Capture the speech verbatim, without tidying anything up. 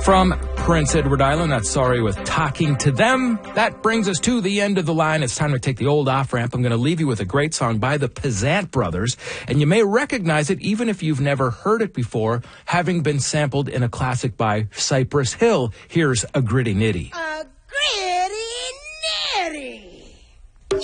From Prince Edward Island, that's Sorry with Talking to Them. That brings us to the end of the line. It's time to take the old off-ramp. I'm going to leave you with a great song by the Pizzant Brothers, and you may recognize it even if you've never heard it before, having been sampled in a classic by Cypress Hill. Here's A Gritty Nitty.